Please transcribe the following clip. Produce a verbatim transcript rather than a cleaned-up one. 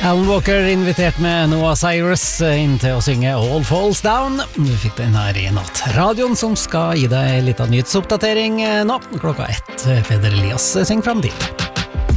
Alan Walker invitert med Noah Cyrus inn til å synge All Falls Down. Du fikk den her i natt. Radioen som skal gi deg litt av nyhetsoppdatering nå. Klokka ett. Peder Elias synger frem dit.